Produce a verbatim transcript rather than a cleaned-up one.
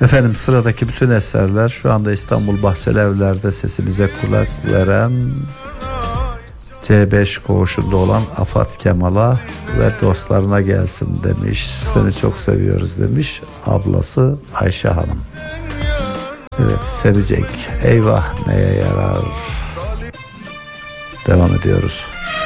Efendim, sıradaki bütün eserler şu anda İstanbul Bahçelievler'de sesimize kulak veren C beş koğuşunda olan Afat Kemal'a ve dostlarına gelsin demiş. Seni çok seviyoruz demiş ablası Ayşe Hanım. Evet, sevecek. Eyvah neye yarar. Devam ediyoruz.